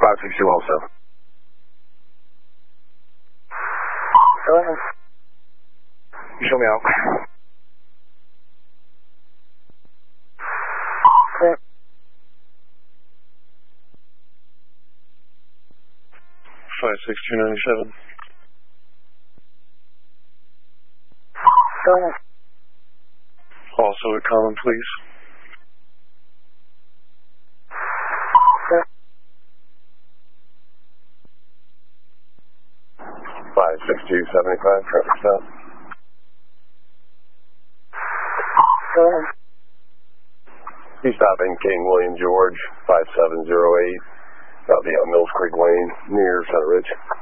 562 also. Go ahead. Show me out. Clear. 56297. Go ahead. Also at common, please. Clear. 56275, traffic stop. Go ahead. You stopping King William George, 5708, about the Mills Creek Lane, near Center Ridge.